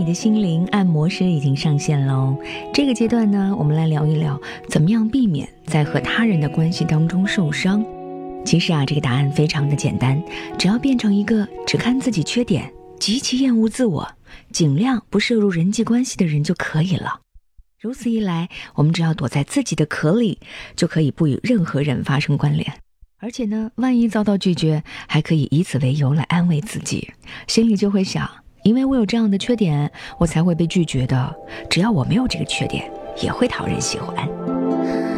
的心灵按摩师已经上线喽。这个阶段呢，我们来聊一聊怎么样避免在和他人的关系当中受伤。其实啊，这个答案非常的简单，只要变成一个只看自己缺点、极其厌恶自我、尽量不涉入人际关系的人就可以了。如此一来，我们只要躲在自己的壳里，就可以不与任何人发生关联。而且呢，万一遭到拒绝，还可以以此为由来安慰自己，心里就会想，因为我有这样的缺点，我才会被拒绝的，只要我没有这个缺点，也会讨人喜欢。